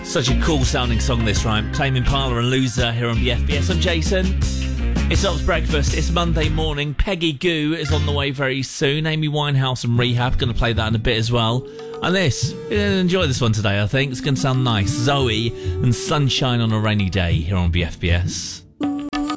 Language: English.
Such a cool sounding song this, right? Tame Impala and Loser here on BFBS. I'm Jason. It's Ops Breakfast. It's Monday morning. Peggy Goo is on the way very soon. Amy Winehouse and Rehab, going to play that in a bit as well. And this, you're going to enjoy this one today, I think. It's going to sound nice. Zoe and Sunshine on a Rainy Day here on BFBS.